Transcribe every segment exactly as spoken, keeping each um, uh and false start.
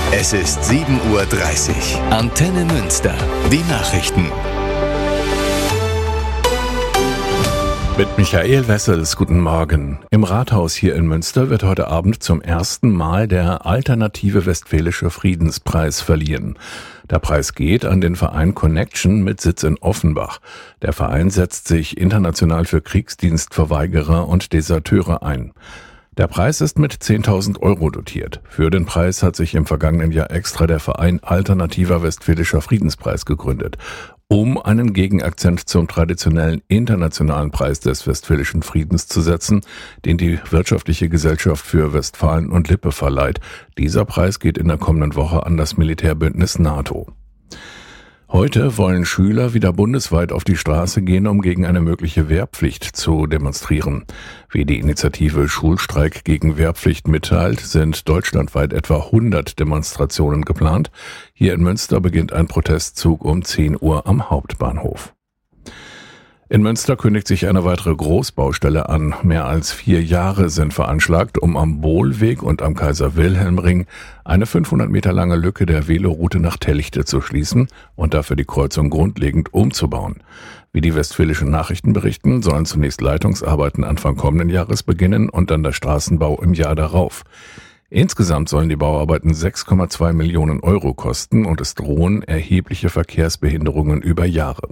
Es ist sieben Uhr dreißig. Antenne Münster. Die Nachrichten. Mit Michael Wessels, guten Morgen. Im Rathaus hier in Münster wird heute Abend zum ersten Mal der Alternative Westfälische Friedenspreis verliehen. Der Preis geht an den Verein Connection mit Sitz in Offenbach. Der Verein setzt sich international für Kriegsdienstverweigerer und Deserteure ein. Der Preis ist mit zehntausend Euro dotiert. Für den Preis hat sich im vergangenen Jahr extra der Verein Alternativer Westfälischer Friedenspreis gegründet, um einen Gegenakzent zum traditionellen internationalen Preis des Westfälischen Friedens zu setzen, den die Wirtschaftliche Gesellschaft für Westfalen und Lippe verleiht. Dieser Preis geht in der kommenden Woche an das Militärbündnis NATO. Heute wollen Schüler wieder bundesweit auf die Straße gehen, um gegen eine mögliche Wehrpflicht zu demonstrieren. Wie die Initiative Schulstreik gegen Wehrpflicht mitteilt, sind deutschlandweit etwa hundert Demonstrationen geplant. Hier in Münster beginnt ein Protestzug um zehn Uhr am Hauptbahnhof. In Münster kündigt sich eine weitere Großbaustelle an. Mehr als vier Jahre sind veranschlagt, um am Bohlweg und am Kaiser-Wilhelm-Ring eine fünfhundert Meter lange Lücke der Veloroute nach Telchte zu schließen und dafür die Kreuzung grundlegend umzubauen. Wie die Westfälischen Nachrichten berichten, sollen zunächst Leitungsarbeiten Anfang kommenden Jahres beginnen und dann der Straßenbau im Jahr darauf. Insgesamt sollen die Bauarbeiten sechs Komma zwei Millionen Euro kosten und es drohen erhebliche Verkehrsbehinderungen über Jahre.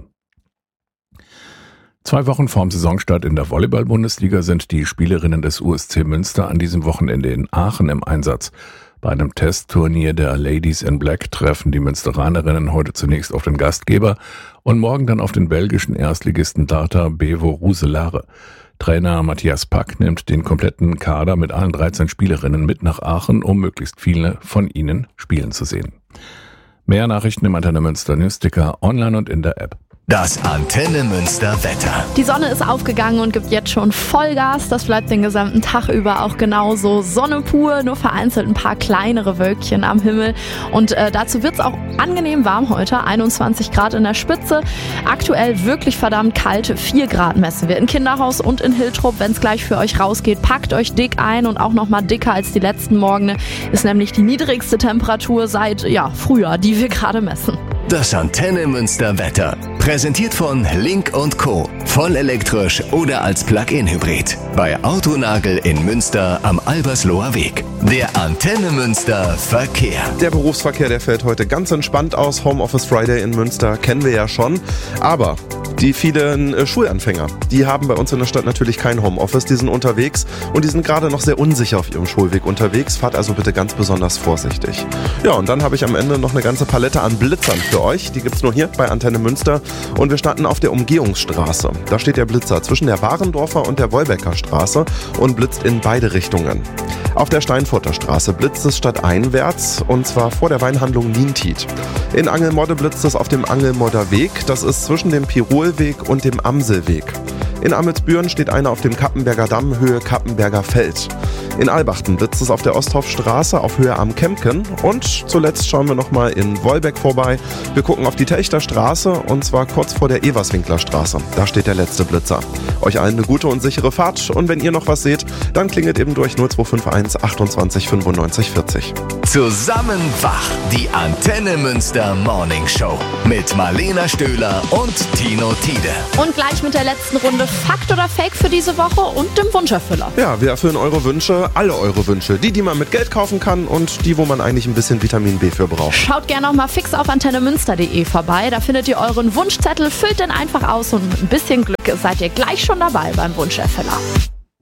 Zwei Wochen vorm Saisonstart in der Volleyball-Bundesliga sind die Spielerinnen des U S C Münster an diesem Wochenende in Aachen im Einsatz. Bei einem Testturnier der Ladies in Black treffen die Münsteranerinnen heute zunächst auf den Gastgeber und morgen dann auf den belgischen Erstligisten Data Bevo Roeselare. Trainer Matthias Pack nimmt den kompletten Kader mit allen dreizehn Spielerinnen mit nach Aachen, um möglichst viele von ihnen spielen zu sehen. Mehr Nachrichten im Antenne Münster Newsticker, online und in der App. Das Antenne Münster Wetter. Die Sonne ist aufgegangen und gibt jetzt schon Vollgas. Das bleibt den gesamten Tag über auch genauso. Sonne pur, nur vereinzelt ein paar kleinere Wölkchen am Himmel. Und äh, dazu wird's auch angenehm warm heute. einundzwanzig Grad in der Spitze. Aktuell wirklich verdammt kalt. vier Grad messen wir in Kinderhaus und in Hiltrup. Wenn es gleich für euch rausgeht, packt euch dick ein und auch noch mal dicker als die letzten Morgene. Ist nämlich die niedrigste Temperatur seit ja Frühjahr, die wir gerade messen. Das Antenne Münster Wetter. Präsentiert von Link und Co. Vollelektrisch oder als Plug-in-Hybrid. Bei Autonagel in Münster am Albersloher Weg. Der Antenne Münster Verkehr. Der Berufsverkehr, der fällt heute ganz entspannt aus. Homeoffice Friday in Münster kennen wir ja schon. Aber die vielen äh, Schulanfänger, die haben bei uns in der Stadt natürlich kein Homeoffice. Die sind unterwegs und die sind gerade noch sehr unsicher auf ihrem Schulweg unterwegs. Fahrt also bitte ganz besonders vorsichtig. Ja, und dann habe ich am Ende noch eine ganze Palette an Blitzern für euch. Die gibt's nur hier bei Antenne Münster. Und wir starten auf der Umgehungsstraße. Da steht der Blitzer zwischen der Warendorfer und der Wolbecker Straße und blitzt in beide Richtungen. Auf der Steinfurter Straße blitzt es stadteinwärts und zwar vor der Weinhandlung Nientiet. In Angelmodde blitzt es auf dem Angelmodder Weg. Das ist zwischen dem Pirolweg und dem Amselweg. In Amelsbüren steht einer auf dem Kappenberger Damm, Höhe Kappenberger Feld. In Albachten blitzt es auf der Osthofstraße auf Höhe am Kempken. Und zuletzt schauen wir nochmal in Wolbeck vorbei. Wir gucken auf die Telchter Straße und zwar kurz vor der Everswinkler Straße. Da steht der letzte Blitzer. Euch allen eine gute und sichere Fahrt. Und wenn ihr noch was seht, dann klingelt eben durch null zwei fünf eins achtundzwanzig fünfundneunzig vierzig. Zusammen wach, die Antenne Münster Morning Show mit Marlena Stöhler und Tino Tiede. Und gleich mit der letzten Runde Fakt oder Fake für diese Woche und dem Wunscherfüller. Ja, wir erfüllen eure Wünsche, alle eure Wünsche. Die, die man mit Geld kaufen kann und die, wo man eigentlich ein bisschen Vitamin B für braucht. Schaut gerne noch mal fix auf antennemünster punkt de vorbei. Da findet ihr euren Wunschzettel, füllt den einfach aus und mit ein bisschen Glück seid ihr gleich schon dabei beim Wunscherfüller.